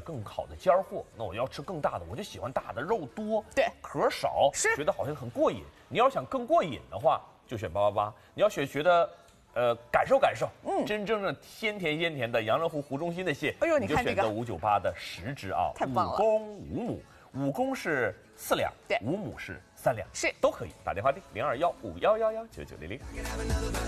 更好的尖货，那我要吃更大的，我就喜欢大的，肉多， 对， 壳少， 是觉得好像很过瘾。你要想更过瘾的话，就选888。你要觉得。感受，真正的鲜甜的阳澄湖湖中心的蟹， 哎呦，你看这个就选择598的10只啊， 太棒了 5公5母，5公是4两， 对 5母是3两， 是都可以打电话订0215119900。